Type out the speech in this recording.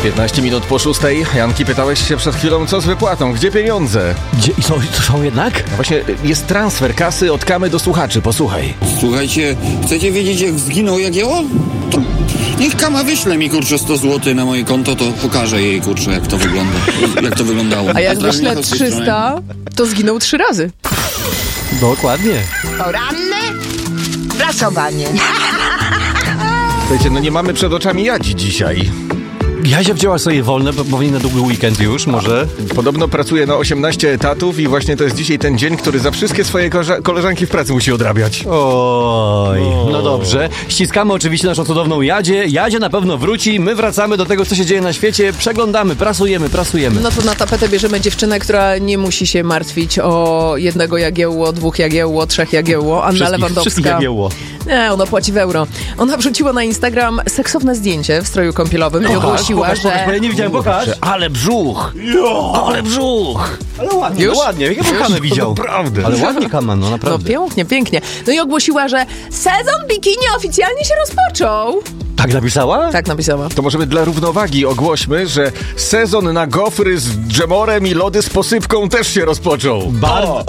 15 minut po 6. Janki, pytałeś się przed chwilą, co z wypłatą? Gdzie pieniądze? Gdzie? I są jednak? Właśnie jest transfer kasy od Kamy do słuchaczy, posłuchaj. Słuchajcie, chcecie wiedzieć, jak zginął Jagiełło? To niech Kama wyśle mi, kurczę, 100 zł na moje konto, to pokażę jej, kurczę, jak to wygląda. Jak to wyglądało. A jak Pozdrawiam wyślę z tej strony. 300, to zginął 3 razy. Dokładnie. Poranne prasowanie. Słuchajcie, no nie mamy przed oczami Jadzi dzisiaj. Jadzia wzięła sobie wolne, bo powinien na długi weekend już, może. Podobno pracuje na 18 etatów i właśnie to jest dzisiaj ten dzień, który za wszystkie swoje koleżanki w pracy musi odrabiać. Oj, no dobrze. Ściskamy oczywiście naszą cudowną Jadzię. Jadzia na pewno wróci, my wracamy do tego, co się dzieje na świecie, przeglądamy, prasujemy. No to na tapetę bierzemy dziewczynę, która nie musi się martwić o 1 Jagiełło, 2 Jagiełło, 3 Jagiełło. Anna Wszystkich Lewandowska. Jagiełło. Nie, ona płaci w euro. Ona wrzuciła na Instagram seksowne zdjęcie w stroju kąpielowym i ogłosiła, Pokaż, bo ja nie widziałem, pokaż. Ale brzuch! Ale brzuch! Ale ładnie, Już? no ładnie. Jak ja Kamę widział. Naprawdę. Ale ładnie Kama, no No naprawdę. pięknie, pięknie. No i ogłosiła, że sezon bikini oficjalnie się rozpoczął. Tak napisała? Tak napisała. To możemy dla równowagi ogłośmy, że sezon na gofry z dżemorem i lody z posypką też się rozpoczął. Bardzo.